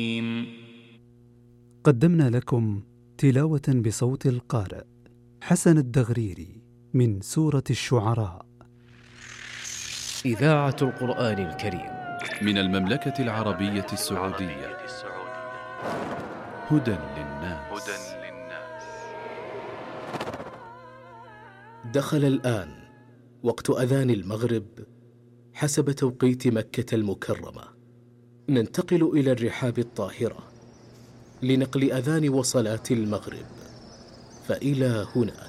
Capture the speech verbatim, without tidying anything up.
قدمنا لكم تلاوة بصوت القارئ حسن الدغريري من سورة الشعراء. إذاعة القرآن الكريم من المملكة العربية السعودية. هدى للناس. دخل الآن وقت أذان المغرب حسب توقيت مكة المكرمة. ننتقل إلى الرحاب الطاهرة لنقل أذان وصلاة المغرب، فإلى هناك.